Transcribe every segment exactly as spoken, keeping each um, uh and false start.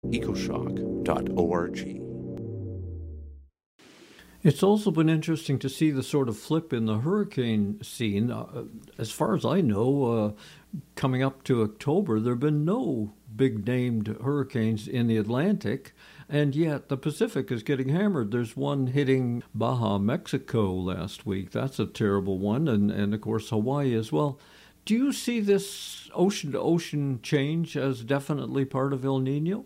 ecoshock dot org. It's also been interesting to see the sort of flip in the hurricane scene. Uh, as far as I know, uh, coming up to October, there have been no big named hurricanes in the Atlantic, and yet the Pacific is getting hammered. There's one hitting Baja, Mexico last week. That's a terrible one, and, and of course Hawaii as well. Do you see this ocean-to-ocean change as definitely part of El Nino?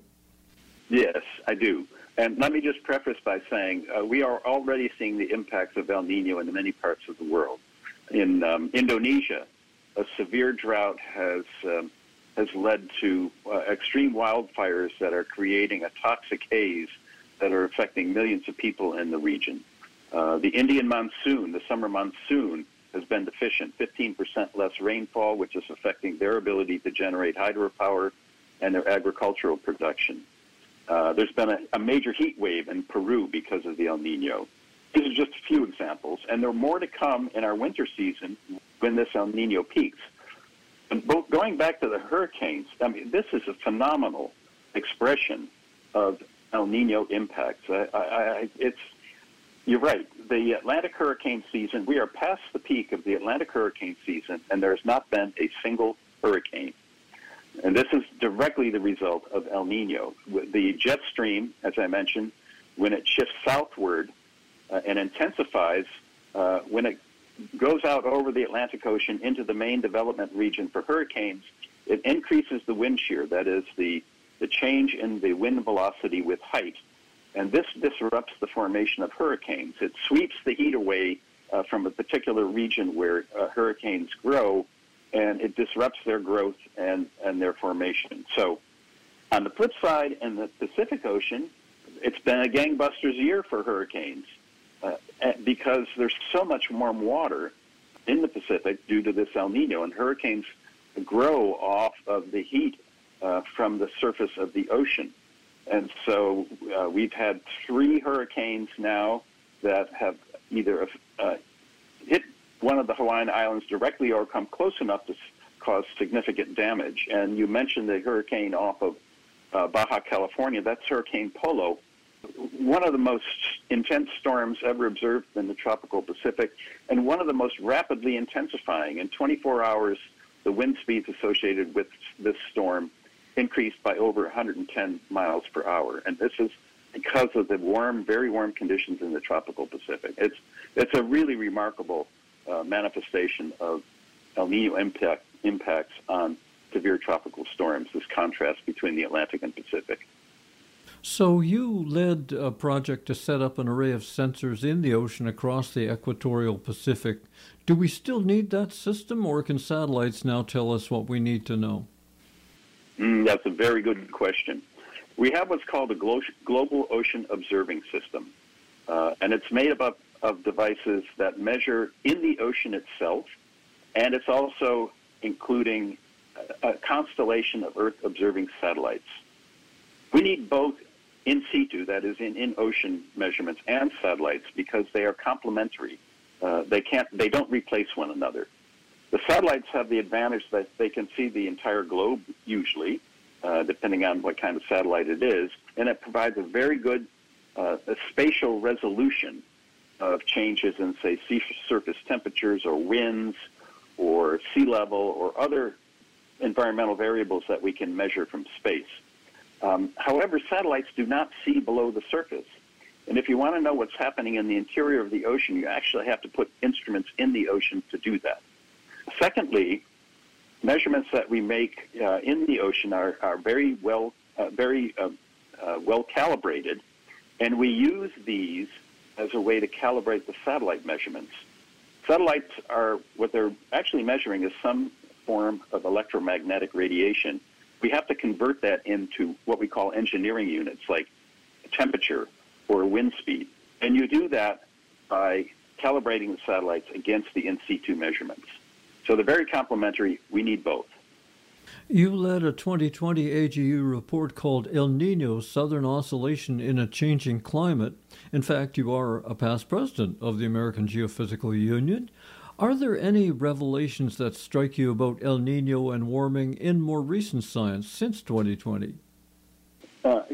Yes, I do. And let me just preface by saying uh, we are already seeing the impacts of El Nino in many parts of the world. In um, Indonesia, a severe drought has um, has led to uh, extreme wildfires that are creating a toxic haze that are affecting millions of people in the region. Uh, the Indian monsoon, the summer monsoon, has been deficient, fifteen percent less rainfall, which is affecting their ability to generate hydropower and their agricultural production. Uh, there's been a, a major heat wave in Peru because of the El Nino. These are just a few examples, and there are more to come in our winter season when this El Nino peaks. And both, going back to the hurricanes, I mean, this is a phenomenal expression of El Nino impacts. I, I, I, it's, you're right. The Atlantic hurricane season, we are past the peak of the Atlantic hurricane season, and there has not been a single hurricane. And this is directly the result of El Nino. The jet stream, as I mentioned, when it shifts southward uh, and intensifies, uh, when it goes out over the Atlantic Ocean into the main development region for hurricanes, it increases the wind shear, that is, the, the change in the wind velocity with height. And this disrupts the formation of hurricanes. It sweeps the heat away uh, from a particular region where uh, hurricanes grow, and it disrupts their growth and, and their formation. So on the flip side, in the Pacific Ocean, it's been a gangbusters year for hurricanes uh, because there's so much warm water in the Pacific due to this El Nino, and hurricanes grow off of the heat uh, from the surface of the ocean. And so uh, we've had three hurricanes now that have either uh, hit one of the Hawaiian Islands directly or come close enough to cause significant damage. And you mentioned the hurricane off of uh, Baja California. That's Hurricane Polo, one of the most intense storms ever observed in the tropical Pacific, and one of the most rapidly intensifying. In twenty-four hours, the wind speeds associated with this storm increased by over one hundred ten miles per hour. And this is because of the warm, very warm conditions in the tropical Pacific. It's, it's a really remarkable Uh, manifestation of El Nino impact, impacts on severe tropical storms, this contrast between the Atlantic and Pacific. So you led a project to set up an array of sensors in the ocean across the equatorial Pacific. Do we still need that system, or can satellites now tell us what we need to know? Mm, that's a very good question. We have what's called a Glo- Global Ocean Observing System, uh, and it's made up of of devices that measure in the ocean itself, and it's also including a, a constellation of Earth-observing satellites. We need both in situ, that is in, in ocean measurements, and satellites because they are complementary. Uh, they can't, they don't replace one another. The satellites have the advantage that they can see the entire globe usually, uh, depending on what kind of satellite it is, and it provides a very good uh, a spatial resolution of changes in, say, sea surface temperatures or winds or sea level or other environmental variables that we can measure from space. Um, however, satellites do not see below the surface. And if you want to know what's happening in the interior of the ocean, you actually have to put instruments in the ocean to do that. Secondly, measurements that we make uh, in the ocean are, are very well, uh, very uh, uh, well calibrated, and we use these as a way to calibrate the satellite measurements. Satellites are, what they're actually measuring is some form of electromagnetic radiation. We have to convert that into what we call engineering units, like temperature or wind speed. And you do that by calibrating the satellites against the in situ measurements. So they're very complementary. We need both. You led a twenty twenty A G U report called El Nino, Southern Oscillation in a Changing Climate. In fact, you are a past president of the American Geophysical Union. Are there any revelations that strike you about El Nino and warming in more recent science since twenty twenty? Uh,